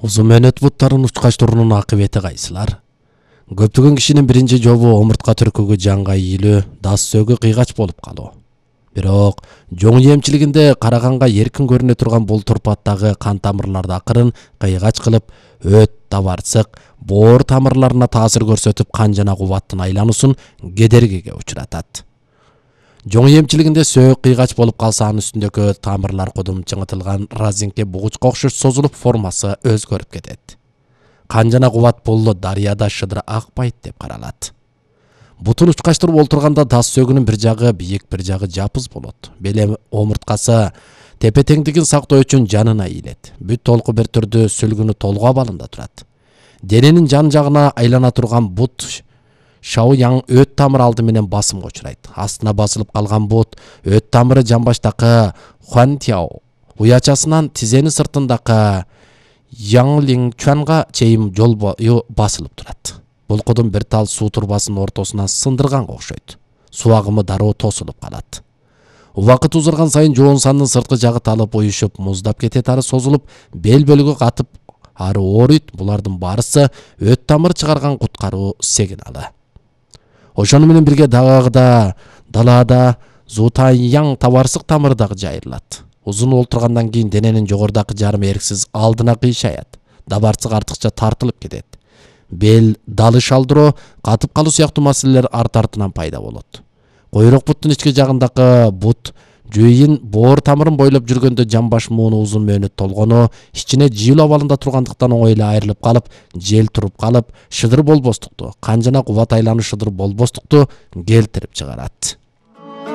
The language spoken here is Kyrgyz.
Uzun mөнөт буттарын учкачтыруунун акыбети кайсылар? Көптөгөн кишинин биринчи жолу омуртка түркүгү жанга ийилүү, дас сөөгү кыйгач болуп калуу. Бирок жоң эмчилигинде караганга эркин көрүнө турган бул турпаттагы кан тамырларды акырын кыйгач кылып, өт, табарсык, боор тамырларына таасир көрсөтүп, кан жана кубаттын айлануусун кедергиге учуратат. Жоң эмчилигинде сөөк кыйгач болуп калса, анын үстүндөгү тамырлар кудум чыңытылган разинке бугучка окшош созулуп, формасы өзгөрүп кетет. Кан жана кубат бул дарыяда шыдыр акпайт деп каралат. Бутун учкачтырып олтурганда дас сөөгүнүн бир жагы бийик, бир жагы жапыз болот. Белем омурткасы тепе теңдигин сактоо үчүн жанына ийилет. Бүт толку бир түрдүү сүлгүнү толгу абалында турат. Дененин жан жагына айлана турган бут шау яң өт тамыры алды менен басымга учурайт. Астына басылып калган бут өт тамыры жамбаштакы хуантяо уячасынан тизени сыртындакы яңлинг чуанга чейин жол бою басылып турат. Бул кудум бир тал суу турбасынын ортосунан сындырганга окшойт. Суу агымы дароо тосулуп калат. Убакыт узарган сайын жоон сандын сырткы жагы талып уюшуп, муздап кетет, ары созулуп, бел бөлүгү катып, ары ооруйт. Булардын барысы өт тамыр чыгарган куткаруу сигналы. Ошону менен бирге дагы далада зутаньяң табарсык тамыры дагы жайрылат. Узун олтургандан кийин дененин жогорудагы жарым эрксиз алдына кыйшаят. Табарсык артыкча тартылып кетет. Бел, далы шалдыроо, катып калуу сыяктуу маселелер арт-артынан пайда болот. Койрок буттун ички жагындагы бут жүйүн боор тамырын бойлоп жүргөндө жамбаш мууну узун мөөнөт толгону, ичине жыйылуу абалында тургандыктан оңой эле айрылып калып, жел туруп калып, шыдыр болбостукту, кан жана кубат айлануу шыдыр болбостукту келтирип чыгарат.